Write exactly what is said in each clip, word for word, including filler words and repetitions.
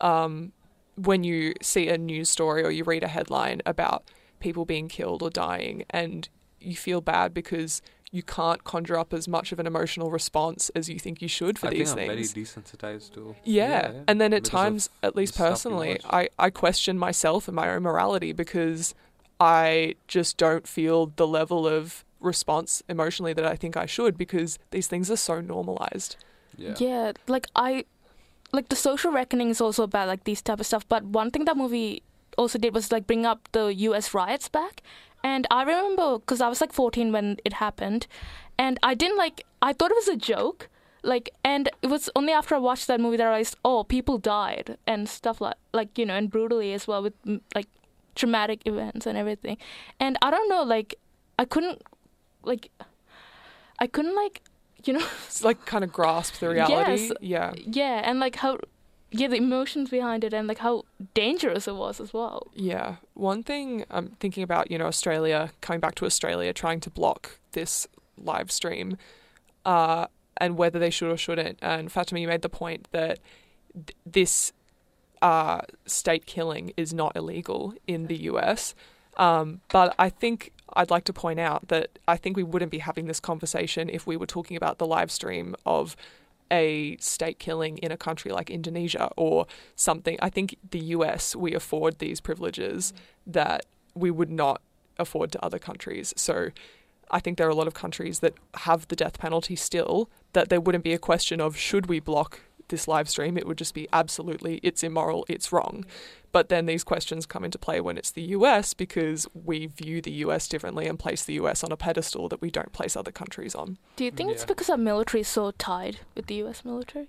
um, when you see a news story or you read a headline about people being killed or dying, and you feel bad because you can't conjure up as much of an emotional response as you think you should for I these think I'm things. very desensitized to. Yeah. Yeah, yeah. And then at Because times, of at least the stuff you personally, watch. I, I question myself and my own morality because I just don't feel the level of response emotionally that I think I should, because these things are so normalized. Yeah. Yeah, like I, like the social reckoning is also about like these type of stuff. But one thing that movie also did was like bring up the U S riots back. And I remember, because I was like fourteen when it happened, and I didn't like, I thought it was a joke. Like, and it was only after I watched that movie that I realized, oh, people died and stuff like, like, you know, and brutally as well with mm, like traumatic events and everything. And I don't know, like, I couldn't, like, I couldn't like, you know, It's like kind of grasp the reality. Yes. Yeah. yeah, and like how, yeah, the emotions behind it and like how dangerous it was as well. Yeah. One thing I'm thinking about, you know, Australia, coming back to Australia, trying to block this live stream, uh, and whether they should or shouldn't. And Fatima, you made the point that th- this uh, state killing is not illegal in the U S. Um, but I think I'd like to point out that I think we wouldn't be having this conversation if we were talking about the live stream of a state killing in a country like Indonesia or something. I think the U S, we afford these privileges that we would not afford to other countries. So I think there are a lot of countries that have the death penalty still, that there wouldn't be a question of should we block this live stream. It would just be absolutely, it's immoral, it's wrong. But then these questions come into play when it's the U S, because we view the U S differently and place the U S on a pedestal that we don't place other countries on. Do you think it's Yeah. because our military is so tied with the U S military?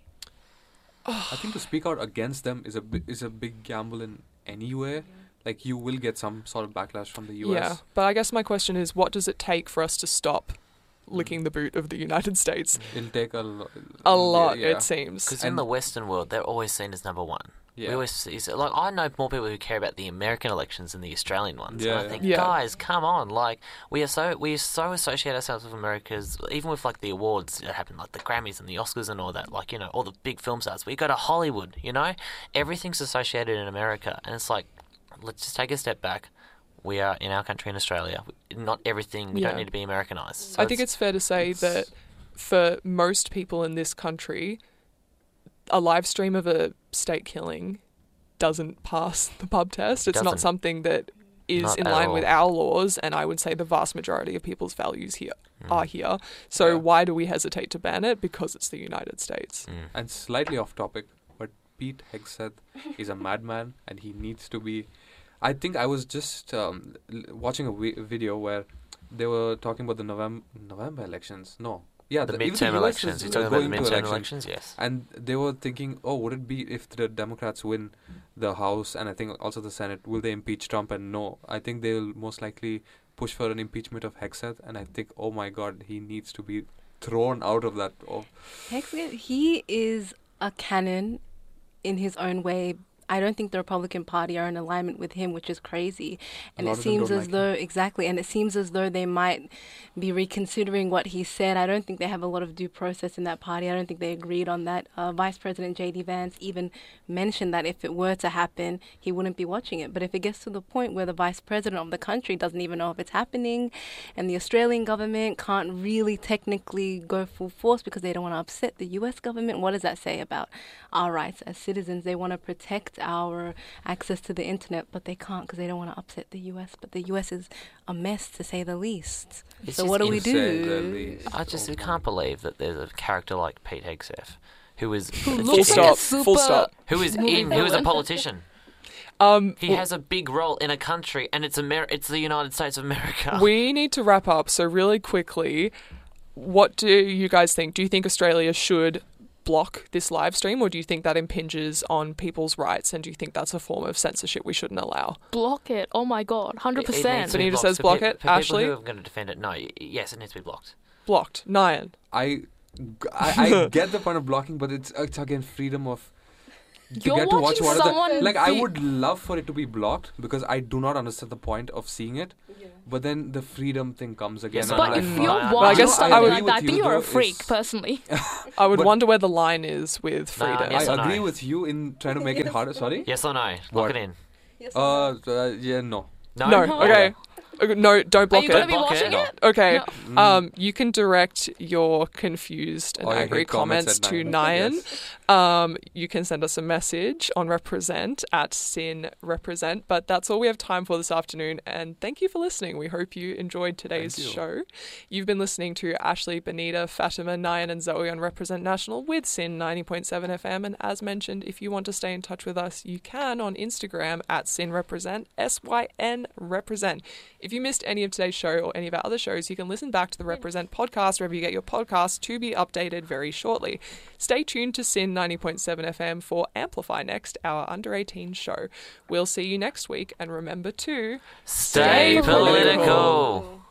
I think to speak out against them is a bi- is a big gamble in any way. Like, you will get some sort of backlash from the U S. Yeah, but I guess my question is, what does it take for us to stop licking the boot of the United States? It'll take a, lo- A lot, yeah. it seems. Because in And- the Western world, they're always seen as number one. Yeah. We always see, so, like, I know more people who care about the American elections than the Australian ones. Yeah, and I yeah. think, Yeah. guys, come on! Like, we are so we so associate ourselves with America's, even with like the awards that happen, like the Grammys and the Oscars and all that. Like, you know, all the big film stars. We go to Hollywood. You know, everything's associated in America, and it's like, let's just take a step back. We are in our country in Australia. Not everything. We Yeah. don't need to be Americanized. So I think it's fair to say it's- that for most people in this country, a live stream of a state killing doesn't pass the pub test. It's not Doesn't. something that is Not in at line with all. our laws, and I would say the vast majority of people's values here Mm. are here. So Yeah. why do we hesitate to ban it? Because it's the United States. Mm. And slightly off topic, but Pete Hegseth is a madman, and he needs to be. I think I was just um, l- watching a vi- video where they were talking about the November November elections. No, yeah, The even midterm U S elections. is, You're uh, talking about the going to midterm elections. elections, yes. And they were thinking, oh, would it be if the Democrats win the House and I think also the Senate, will they impeach Trump? And no, I think they'll most likely push for an impeachment of Hegseth. And I think, oh my God, he needs to be thrown out of that. Oh, Hegseth, he is a cannon in his own way. I don't think the Republican Party are in alignment with him, which is crazy. And lot it of them seems don't as like though, exactly, and it seems as though they might be reconsidering what he said. I don't think they have a lot of due process in that party. I don't think they agreed on that. Uh, Vice President J D Vance even mentioned that if it were to happen, he wouldn't be watching it. But if it gets to the point where the Vice President of the country doesn't even know if it's happening, and the Australian government can't really technically go full force because they don't want to upset the U S government, what does that say about our rights as citizens? They want to protect our access to the internet, but they can't because they don't want to upset the U S. But the U S is a mess, to say the least. It's So just what do we insane, do? the least. I just Oh I my can't believe that there's a character like Pete Hegseth, who is Who Full looks stop. like a super Full stop. who is movie in who is a villain. politician. Um, He has a big role in a country, and it's Amer- it's the United States of America. we need to wrap up. So really quickly, what do you guys think? Do you think Australia should block this live stream, or do you think that impinges on people's rights, and do you think that's a form of censorship we shouldn't allow? Block it. Oh my god, It- hundred it needs percent. to be Benita blocked. says For block pe- it. For people Ashley? who are going to defend it, no, y- yes, it needs to be blocked. Blocked. Nyan. I, I, I get the point of blocking, but it's it's again freedom of to You're get to watch watching what are someone the like I be- would love for it to be blocked because I do not understand the point of seeing it. But then the freedom thing comes again. Yes, and But I'm if like, Mm. you're Well, I watching guess I something would like agree that, I with think you, you're a though, freak, is- personally. I would But- wonder where the line is with Nah, freedom. yes I or no? agree with you in trying to make it harder. Sorry. Yes or no? Lock What? it in. Uh, uh, yeah, no. No. No, okay. Okay, No, don't Are block you going to it. be Block it. watching No. it? Okay. No. Um, you can direct your confused and Oh, I angry hate comments comments at to Nyan. Nyan. Um, you can send us a message on represent at sin represent. But that's all we have time for this afternoon. And thank you for listening. We hope you enjoyed today's Thank you. show. You've been listening to Ashley, Benita, Fatima, Nyan, and Zoe on Represent National with Sin ninety point seven F M. And as mentioned, if you want to stay in touch with us, you can on Instagram at Sin Represent, S Y N Represent. If you missed any of today's show or any of our other shows, you can listen back to the Represent podcast wherever you get your podcasts to be updated very shortly. Stay tuned to Sin ninety point seven F M for Amplify Next, our under eighteen show. We'll see you next week, and remember to Stay Stay political. political.